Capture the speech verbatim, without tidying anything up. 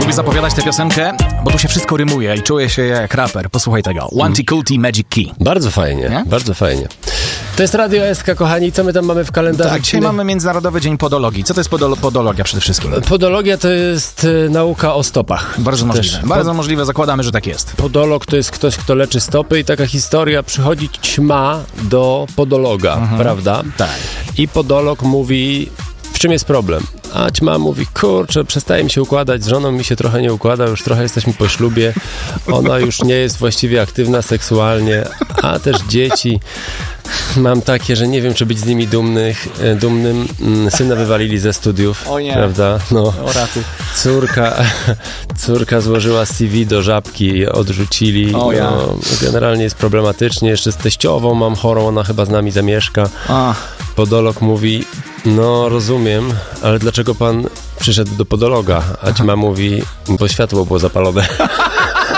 Lubię zapowiadać tę piosenkę, bo tu się wszystko rymuje i czuję się jak raper. Posłuchaj tego. One T Magic Key. Bardzo fajnie, nie? Bardzo fajnie. To jest Radio S K, kochani. Co my tam mamy w kalendarzu? Tak, dzisiaj mamy Międzynarodowy Dzień Podologii. Co to jest podolo- podologia przede wszystkim? Podologia to jest y, nauka o stopach. Bardzo możliwe. Też Bardzo pod... możliwe, zakładamy, że tak jest. Podolog to jest ktoś, kto leczy stopy i taka historia, przychodzi ćma do podologa, mhm. prawda? Tak. I podolog mówi, w czym jest problem? A ćma mówi, kurczę, przestaje mi się układać, z żoną mi się trochę nie układa, już trochę jesteśmy po ślubie, ona już nie jest właściwie aktywna seksualnie, a też dzieci mam takie, że nie wiem, czy być z nimi dumnych, dumnym. Syna wywalili ze studiów, o nie. prawda? No. O raty. Córka, córka złożyła C V do Żabki, odrzucili. O ja. No, generalnie jest problematycznie, jeszcze z teściową mam chorą, ona chyba z nami zamieszka. A. Podolog mówi, no rozumiem, ale dlaczego pan przyszedł do podologa? A ćma mówi, bo światło było zapalone.